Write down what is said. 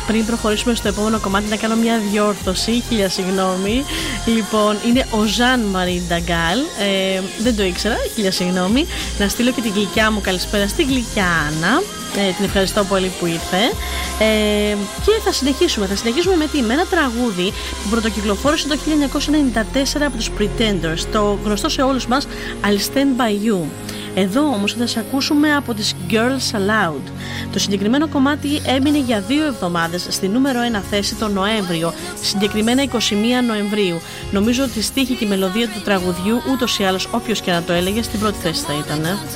πριν προχωρήσουμε στο επόμενο κομμάτι, να κάνω μια διόρθωση. Χίλια συγγνώμη. Λοιπόν, είναι ο Ζαν Μαρί Νταγκάλ. Δεν το ήξερα, χίλια συγγνώμη. Να στείλω και την γλυκιά μου καλησπέρα στην γλυκιά Άννα. Την ευχαριστώ πολύ που ήρθε. Και θα συνεχίσουμε με τι? Με ένα τραγούδι που πρωτοκυκλοφόρησε το 1994 από τους Pretenders, το γνωστό σε όλους μας I'll Stand By You. Εδώ όμως θα σας ακούσουμε από τις Girls Aloud. Το συγκεκριμένο κομμάτι έμεινε για 2 εβδομάδες στη νούμερο 1 θέση τον Νοέμβριο, συγκεκριμένα 21 Νοεμβρίου. Νομίζω ότι η στίχη και η μελωδία του τραγουδιού ούτως ή άλλως όποιος και να το έλεγε στην πρώτη θέση θα ήταν.